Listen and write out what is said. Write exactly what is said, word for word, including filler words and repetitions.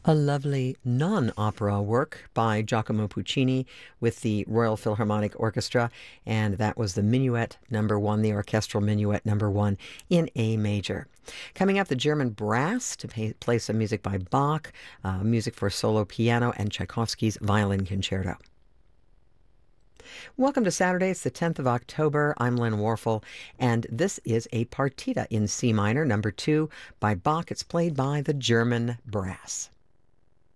A lovely non-opera work by Giacomo Puccini with the Royal Philharmonic Orchestra, and that was the Minuet Number One, the Orchestral Minuet Number One in A major. Coming up, the German Brass to pay, play some music by Bach, uh, music for solo piano, and Tchaikovsky's Violin Concerto. Welcome to Saturday. It's the tenth of October. I'm Lynn Warfel, and this is a partita in C minor, number two, by Bach. It's played by the German Brass.